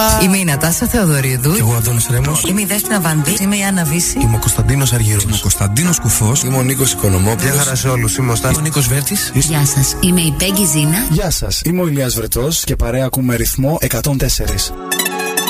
Είμαι η Νατάσα Θεοδωρίδου. Και εγώ Αντώνης Ρέμος. Είμαι η Δέσποινα Βανδύ. Είμαι η Άννα Βύση. Είμαι ο Κωνσταντίνος Αργύρος. Είμαι ο Κωνσταντίνος Κουφός. Είμαι ο Νίκος Οικονομόπουλος. Γεια χαρά σε όλους. Είμαι ο Στάνης. Είμαι ο Νίκος Βέρτης. Γεια σας. Είμαι η Πέγγι Ζήνα. Γεια σας. Είμαι ο Ηλίας Βρετός και παρέα ακούμε ρυθμό 104.